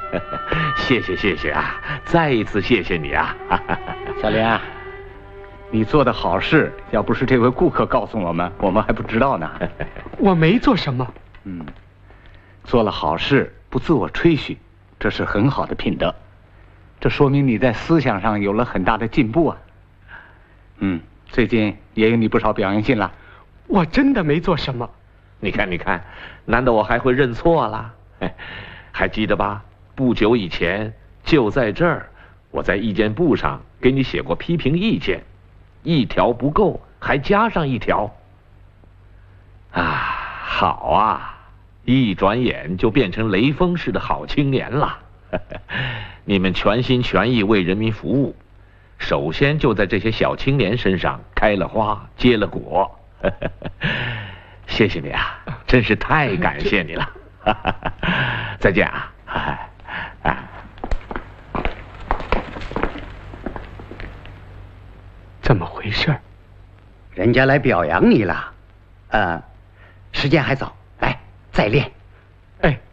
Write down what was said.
谢谢啊！再一次谢谢你啊！ 小莲啊，你做的好事，要不是这位顾客告诉我们，我们还不知道呢。 我没做什么。 做了好事不自我吹嘘，这是很好的品德。这说明你在思想上有了很大的进步啊。最近也有你不少表扬信了。 我真的没做什么。 你看，难道我还会认错了？还记得吧？不久以前，就在这儿，我在意见簿上给你写过批评意见，1条不够，还加上1条。好啊，一转眼就变成雷锋式的好青年了。你们全心全意为人民服务，首先就在这些小青年身上开了花，结了果。谢谢你啊，真是太感谢你了。再见啊！ 怎么回事？ 人家来表扬你了。时间还早，来再练。 哎。